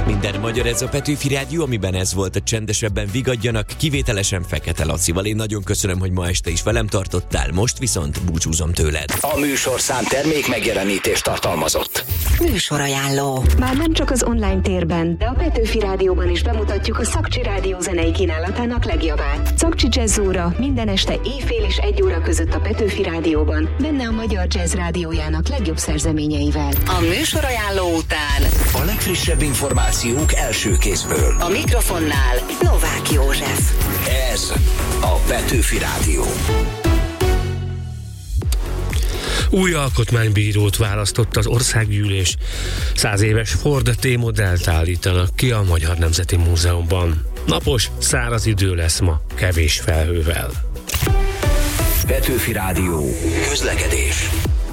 Minden magyar, ez a Petőfi Rádió, amiben ez volt a Csendesebben vigadjanak, kivételesen Fekete Lacival. Én nagyon köszönöm, hogy ma este is velem tartottál, most viszont búcsúzom tőled. A műsorszám termék megjelenítést tartalmazott. Műsorajánló. Már nem csak az online térben, de a Petőfi Rádióban is bemutatjuk a Szakcsi Rádió zenei kínálatának legjobbát. Szakcsi Jazz óra minden este éjfél és 1 óra között a Petőfi Rádióban, benne a Magyar Jazz Rádiójának legjobb szerzeményeivel. A műsorajánló után A legfrissebb információk első kézből. a mikrofonnál Novák József. Ez a Petőfi Rádió. Új alkotmánybírót választott az országgyűlés. 100 éves Ford T-modellt állítanak ki a Magyar Nemzeti Múzeumban. Napos, száraz idő lesz ma, kevés felhővel. Petőfi Rádió. Közlekedés.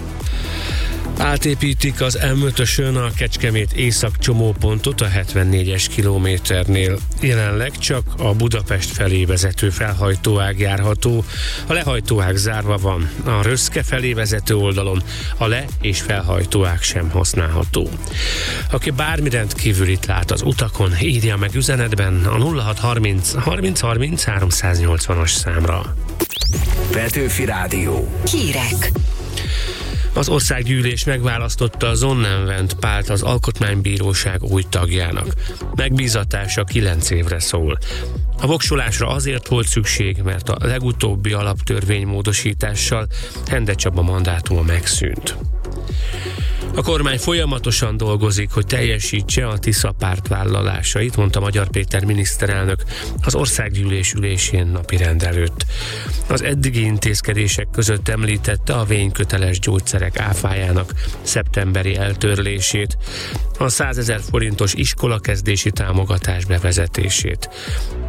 Átépítik az M5-ösön a Kecskemét észak csomópontot a 74-es kilométernél. Jelenleg csak a Budapest felé vezető felhajtóág járható, a lehajtóág zárva van. A Röszke felé vezető oldalon a le- és felhajtóág sem használható. Aki bármi rendkívülit lát az utakon, írja meg üzenetben a 0630 30 30 380-as számra. Petőfi Rádió. Hírek. Az országgyűlés megválasztotta Sonnenwend Pált az Alkotmánybíróság új tagjának. Megbízatása 9 évre szól. A voksolásra azért volt szükség, mert a legutóbbi alaptörvénymódosítással Hende Csaba mandátuma megszűnt. A kormány folyamatosan dolgozik, hogy teljesítse a Tisza párt vállalásait, mondta Magyar Péter miniszterelnök az országgyűlés ülésén napirend előtt. Az eddigi intézkedések között említette a vényköteles gyógyszerek áfájának szeptemberi eltörlését, a 100 000 forintos iskolakezdési támogatás bevezetését.